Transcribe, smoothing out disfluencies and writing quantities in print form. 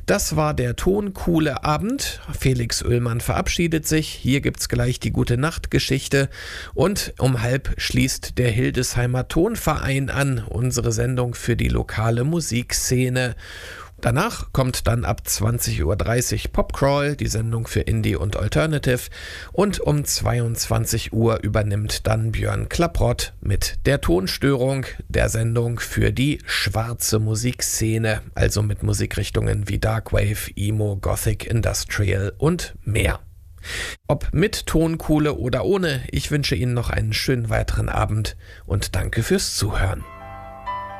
Das war der Toncoole Abend. Felix Uellmann verabschiedet sich. Hier gibt's gleich die Gute-Nacht-Geschichte. Und um 12:30 schließt der Hildesheimer Tonverein an, unsere Sendung für die lokale Musikszene. Danach kommt dann ab 20:30 Uhr Popcrawl, die Sendung für Indie und Alternative. Und um 22 Uhr übernimmt dann Björn Klapprott mit der Tonstörung, der Sendung für die schwarze Musikszene, also mit Musikrichtungen wie Darkwave, Emo, Gothic, Industrial und mehr. Ob mit Tonkohle oder ohne, ich wünsche Ihnen noch einen schönen weiteren Abend und danke fürs Zuhören.